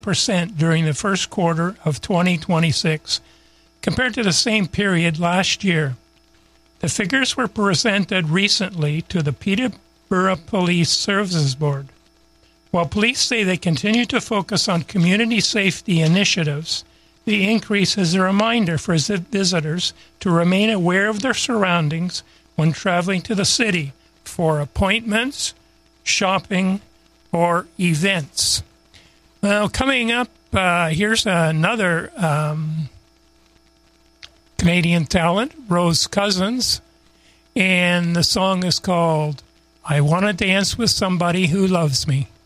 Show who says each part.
Speaker 1: during the first quarter of 2026 compared to the same period last year. The figures were presented recently to the Peterborough Police Services Board. While police say they continue to focus on community safety initiatives, the increase is a reminder for visitors to remain aware of their surroundings when traveling to the city for appointments, shopping, or events. Well, coming up, here's another Canadian talent, Rose Cousins, and the song is called I Want to Dance with Somebody Who Loves Me.